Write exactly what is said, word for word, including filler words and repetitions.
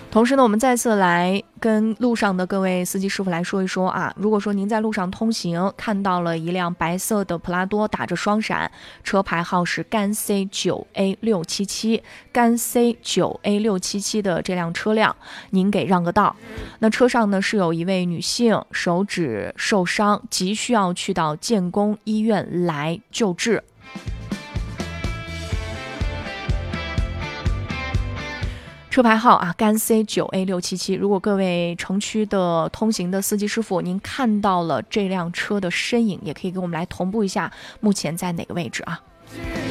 同时呢，我们再次来跟路上的各位司机师傅来说一说啊，如果说您在路上通行，看到了一辆白色的普拉多打着双闪，车牌号是赣 C 九 A 六七七，赣 C 九 A 六七七的这辆车辆，您给让个道。那车上呢是有一位女性手指受伤，急需要去到建工医院来救治。车牌号啊，赣 C 九 A 六七七。如果各位城区的通行的司机师傅，您看到了这辆车的身影，也可以给我们来同步一下，目前在哪个位置啊？